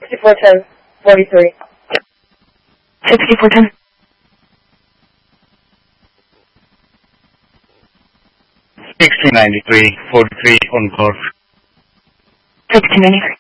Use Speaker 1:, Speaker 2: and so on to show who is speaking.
Speaker 1: 6410, 43.
Speaker 2: 6410.
Speaker 3: 1693, 43 on course.
Speaker 2: 1693.